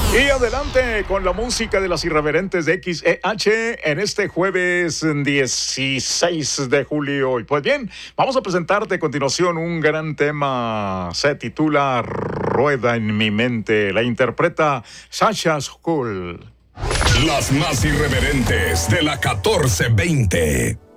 Y adelante con la música de las irreverentes de XEH en este jueves 16 de julio. Y pues bien, vamos a presentarte a continuación un gran tema. Se titula Rueda en mi mente. La interpreta Sasha Sokol. Las más irreverentes de la 1420.